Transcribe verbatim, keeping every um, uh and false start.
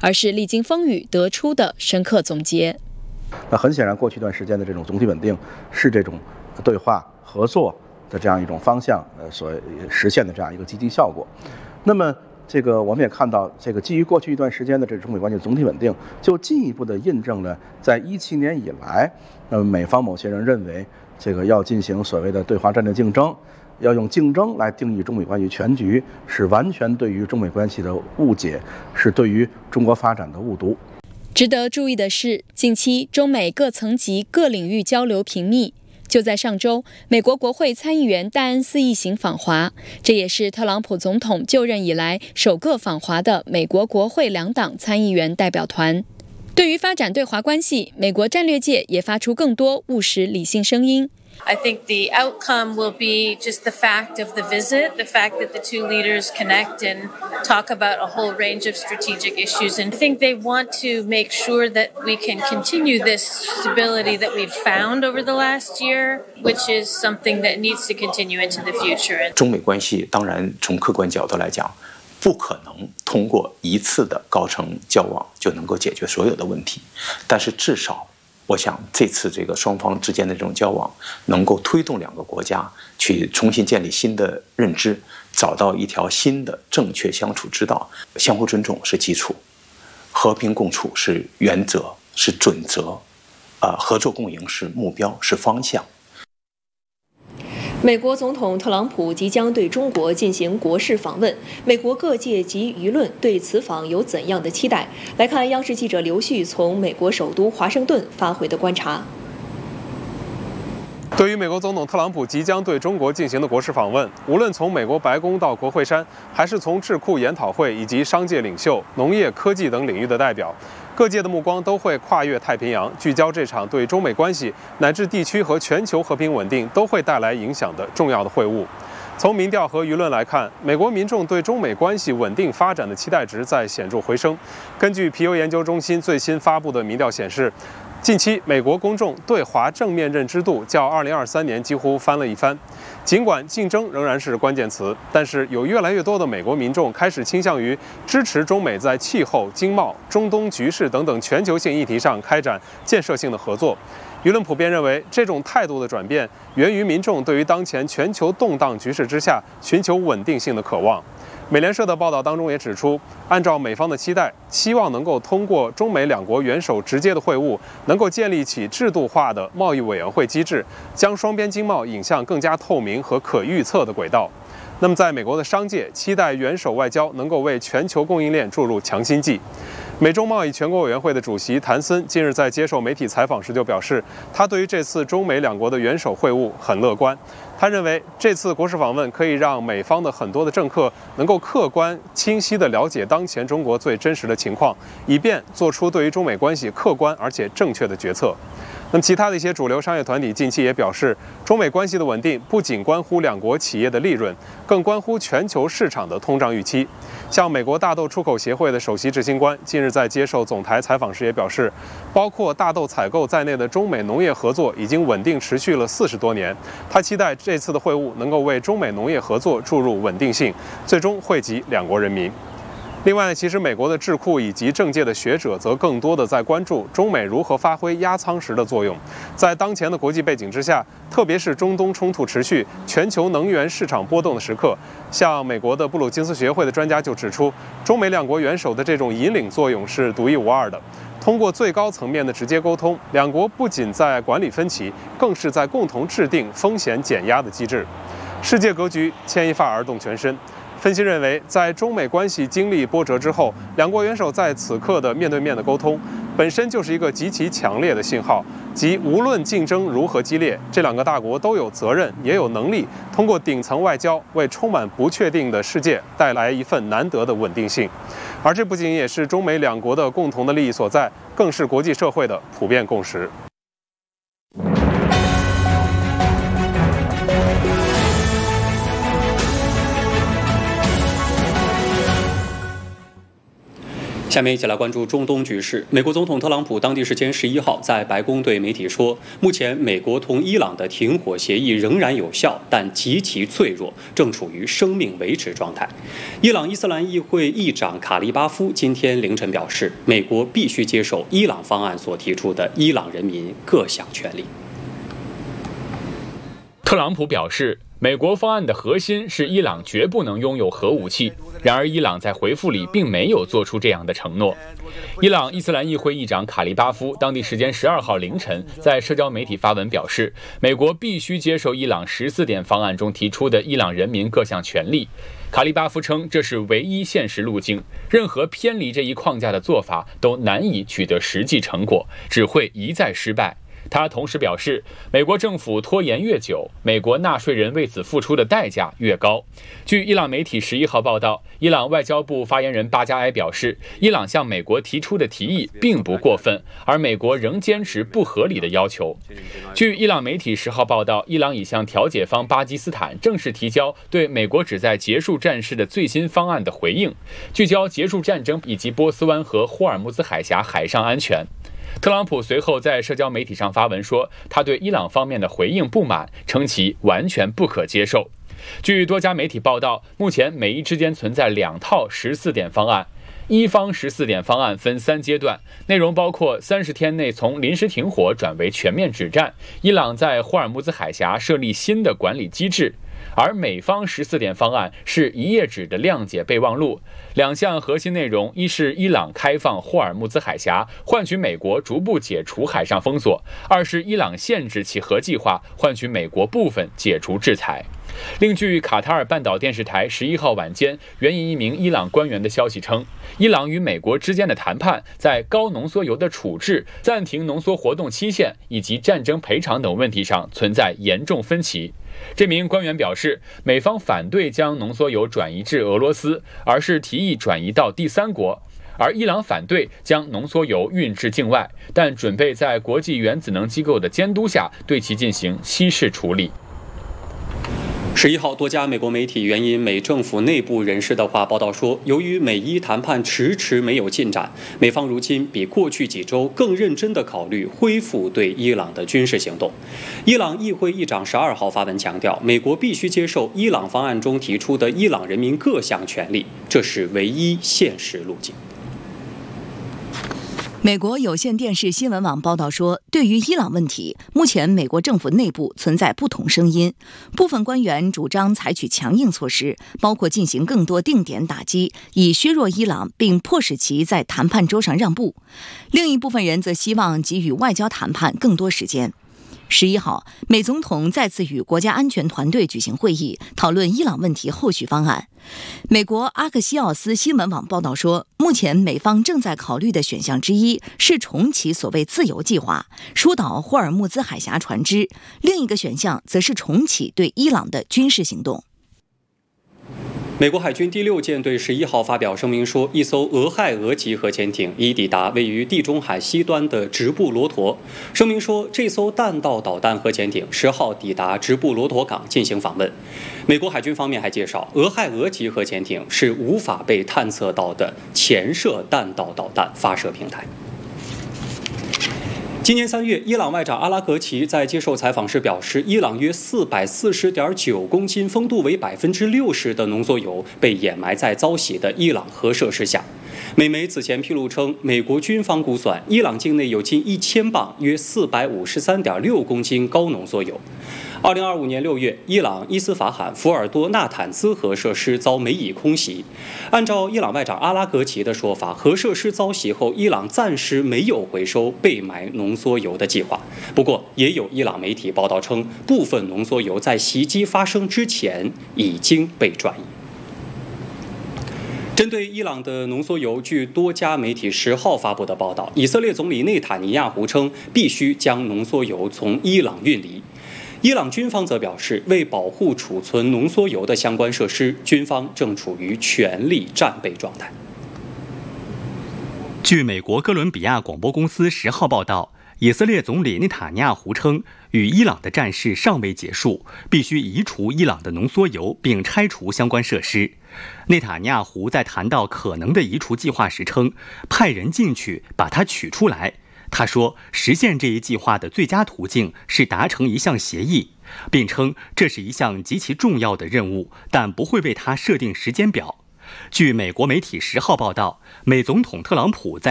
而是历经风雨得出的深刻总结。 那很显然，过去一段时间的这种总体稳定是这种对话合作的这样一种方向呃所实现的这样一个积极效果。那么这个我们也看到，这个基于过去一段时间的这中美关系总体稳定，就进一步的印证了在一七年以来，呃美方某些人认为这个要进行所谓的对华战略竞争，要用竞争来定义中美关系全局，是完全对于中美关系的误解，是对于中国发展的误读。 值得注意的是，近期中美各层级各领域交流频密。就在上周，美国国会参议员戴恩斯一行访华，这也是特朗普总统就任以来首个访华的美国国会两党参议员代表团。对于发展对华关系，美国战略界也发出更多务实理性声音。 I think the outcome will be just the fact of the visit, the fact that the two leaders connect and talk about a whole range of strategic issues. And I think they want to make sure that we can continue this stability that we've found over the last year, which is something that needs to continue into the future. 中美关系当然从客观角度来讲，不可能通过一次的高层交往就能够解决所有的问题，但是至少我想这次这个双方之间的这种交往能够推动两个国家去重新建立新的认知，找到一条新的正确相处之道。相互尊重是基础，和平共处是原则，是准则，呃，合作共赢是目标，是方向。 美国总统特朗普即将对中国进行国事访问，美国各界及舆论对此访有怎样的期待？来看央视记者刘旭从美国首都华盛顿发回的观察。 对于美国总统特朗普即将对中国进行的国事访问，无论从美国白宫到国会山，还是从智库研讨会以及商界领袖、农业、科技等领域的代表，各界的目光都会跨越太平洋，聚焦这场对中美关系乃至地区和全球和平稳定都会带来影响的重要的会晤。从民调和舆论来看，美国民众对中美关系稳定发展的期待值在显著回升。根据皮尤研究中心最新发布的民调显示，近期美国公众对华正面认知度较二零二三年几乎翻了一番。尽管竞争仍然是关键词，但是有越来越多的美国民众开始倾向于支持中美在气候、经贸、中东局势等等全球性议题上开展建设性的合作。舆论普遍认为，这种态度的转变源于民众对于当前全球动荡局势之下寻求稳定性的渴望。美联社的报道当中也指出，按照美方的期待，希望能够通过中美两国元首直接的会晤，能够建立起制度化的贸易委员会机制，将双边经贸引向更加透明和可预测的轨道。那么，在美国的商界期待元首外交能够为全球供应链注入强心剂。美中贸易全国委员会的主席谭森近日在接受媒体采访时就表示，他对于这次中美两国的元首会晤很乐观。他认为这次国事访问可以让美方的很多的政客能够客观清晰地了解当前中国最真实的情况，以便做出对于中美关系客观而且正确的决策。那么，其他的一些主流商业团体近期也表示，中美关系的稳定不仅关乎两国企业的利润，更关乎全球市场的通胀预期。像美国大豆出口协会的首席执行官近日在接受总台采访时也表示，包括大豆采购在内的中美农业合作已经稳定持续了四十多年。他期待这次的会晤能够为中美农业合作注入稳定性，最终惠及两国人民。另外，其实美国的智库以及政界的学者则更多的在关注中美如何发挥压舱石的作用。在当前的国际背景之下，特别是中东冲突持续、全球能源市场波动的时刻，像美国的布鲁金斯学会的专家就指出，中美两国元首的这种引领作用是独一无二的。通过最高层面的直接沟通，两国不仅在管理分歧，更是在共同制定风险减压的机制。世界格局牵一发而动全身。分析认为，在中美关系经历波折之后，两国元首在此刻的面对面的沟通，本身就是一个极其强烈的信号，即无论竞争如何激烈，这两个大国都有责任，也有能力通过顶层外交，为充满不确定的世界带来一份难得的稳定性。而这不仅也是中美两国的共同的利益所在，更是国际社会的普遍共识。 下面一起来关注中东局势。美国总统特朗普当地时间十一号在白宫对媒体说，目前美国同伊朗的停火协议仍然有效，但极其脆弱，正处于生命维持状态。伊朗伊斯兰议会议长卡利巴夫今天凌晨表示，美国必须接受伊朗方案所提出的伊朗人民各项权利。 特朗普表示，美国方案的核心是伊朗绝不能拥有核武器，然而伊朗在回复里并没有做出这样的承诺。伊朗伊斯兰议会议长卡利巴夫当地时间十二号凌晨在社交媒体发文表示，美国必须接受伊朗十四点方案中提出的伊朗人民各项权利。卡利巴夫称，这是唯一现实路径，任何偏离这一框架的做法都难以取得实际成果，只会一再失败。他同时表示，美国政府拖延越久，美国纳税人为此付出的代价越高。据伊朗媒体十一号报道，伊朗外交部发言人巴加埃表示，伊朗向美国提出的提议并不过分，而美国仍坚持不合理的要求。据伊朗媒体十号报道，伊朗已向调解方巴基斯坦正式提交对美国旨在结束战事的最新方案的回应，聚焦结束战争以及波斯湾和霍尔木兹海峡海上安全。特朗普随后在社交媒体上发文说，他对伊朗方面的回应不满，称其完全不可接受。据多家媒体报道，目前美伊之间存在两套十四点方案。一方十四点方案分三阶段，内容包括三十天内从临时停火转为全面止战，伊朗在霍尔木兹海峡设立新的管理机制。而美方十四点方案是一页纸的谅解备忘录，两项核心内容，一是伊朗开放霍尔木兹海峡，换取美国逐步解除海上封锁；二是伊朗限制其核计划，换取美国部分解除制裁。另据卡塔尔半岛电视台十一号晚间援引一名伊朗官员的消息称，伊朗与美国之间的谈判在高浓缩铀的处置、暂停浓缩活动期限以及战争赔偿等问题上存在严重分歧。这名官员表示，美方反对将浓缩铀转移至俄罗斯，而是提议转移到第三国。而伊朗反对将浓缩铀运至境外，但准备在国际原子能机构的监督下对其进行稀释处理。 十一号，多家美国媒体援引美政府内部人士的话报道说，由于美伊谈判迟迟没有进展，美方如今比过去几周更认真地考虑恢复对伊朗的军事行动。伊朗议会议长十二号发文强调，美国必须接受伊朗方案中提出的伊朗人民各项权利，这是唯一现实路径。 美国有线电视新闻网报道说，对于伊朗问题，目前美国政府内部存在不同声音，部分官员主张采取强硬措施，包括进行更多定点打击，以削弱伊朗并迫使其在谈判桌上让步；另一部分人则希望给予外交谈判更多时间。十一号，美总统再次与国家安全团队举行会议，讨论伊朗问题后续方案。美国阿克西奥斯新闻网报道说，目前美方正在考虑的选项之一是重启所谓自由计划，疏导霍尔木兹海峡船只；另一个选项则是重启对伊朗的军事行动。 美国海军第六舰队十一号发表声明说，一艘俄亥俄级核潜艇已抵达位于地中海西端的直布罗陀。声明说，这艘弹道导弹核潜艇十号抵达直布罗陀港进行访问。美国海军方面还介绍，俄亥俄级核潜艇是无法被探测到的潜射弹道导弹发射平台。今年三月，伊朗外长阿拉格齐在接受采访时表示，伊朗约四百四十点九公斤、风度为百分之六十的浓缩铀被掩埋在遭袭的伊朗核设施下。美媒此前披露称，美国军方估算，伊朗境内有近一千磅（约四百五十三点六公斤）高浓缩铀。二零二五年六月，伊朗伊斯法罕福尔多纳坦兹核设施遭美以空袭。按照伊朗外长阿拉格齐的说法，核设施遭袭后，伊朗暂时没有回收被埋浓缩铀的计划。不过，也有伊朗媒体报道称，部分浓缩铀在袭击发生之前已经被转移。针对伊朗的浓缩铀，据多家媒体十号发布的报道，以色列总理内塔尼亚胡称必须将浓缩铀从伊朗运离。伊朗军方则表示，为保护储存浓缩铀的相关设施，军方正处于全力战备状态。 据美国哥伦比亚广播公司十号报道， 以色列总理内塔尼亚胡称，与伊朗的战事尚未结束，必须移除伊朗的浓缩铀并拆除相关设施。内塔尼亚胡在谈到可能的移除计划时称，派人进去把它取出来。他说，实现这一计划的最佳途径是达成一项协议，并称这是一项极其重要的任务，但不会为它设定时间表。据美国媒体十号报道，美总统特朗普在